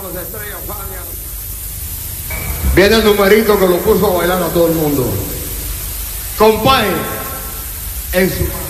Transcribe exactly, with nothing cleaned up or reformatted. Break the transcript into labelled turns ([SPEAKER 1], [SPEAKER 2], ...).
[SPEAKER 1] Carlos Estrella Fania. Viene el numerito que lo puso a bailar a todo el mundo. Compay en su